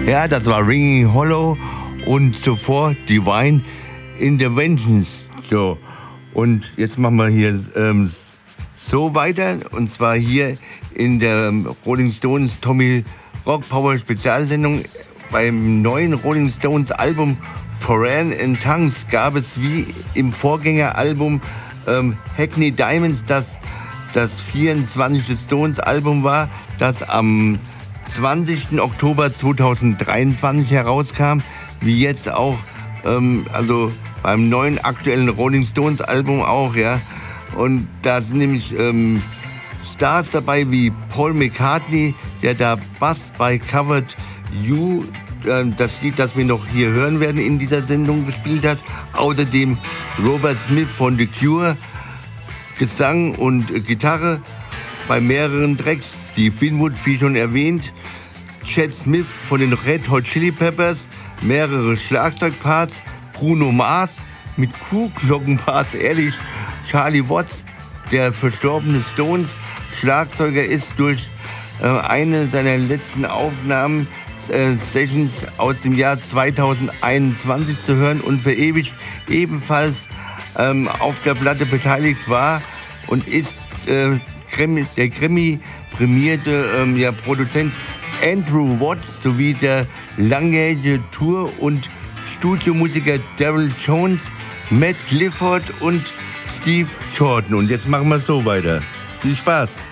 Ja, das war Ringing Hollow und zuvor Divine Interventions. So, und jetzt machen wir hier so weiter, und zwar hier in der Rolling Stones Tommy Rock Power Spezialsendung. Beim neuen Rolling Stones Album Foreign in Tongues gab es wie im Vorgängeralbum Hackney Diamonds, das 24. Stones Album war, das am 20. Oktober 2023 herauskam, wie jetzt auch, also beim neuen aktuellen Rolling Stones Album auch, ja. Und da sind nämlich Stars dabei wie Paul McCartney, der da Bass bei Covered You, das Lied, das wir noch hier hören werden, in dieser Sendung gespielt hat. Außerdem Robert Smith von The Cure, Gesang und Gitarre bei mehreren Tracks. Steve Winwood, wie schon erwähnt, Chad Smith von den Red Hot Chili Peppers, mehrere Schlagzeugparts, Bruno Mars mit Kuhglockenparts, ehrlich, Charlie Watts, der verstorbene Stones Schlagzeuger, ist durch eine seiner letzten Aufnahmen Sessions aus dem Jahr 2021 zu hören und verewigt ebenfalls auf der Platte beteiligt war und ist der Grammy-prämierte Produzent Andrew Watt sowie der langjährige Tour- und Studiomusiker Daryl Jones, Matt Clifford und Steve Jordan. Und jetzt machen wir so weiter. Viel Spaß!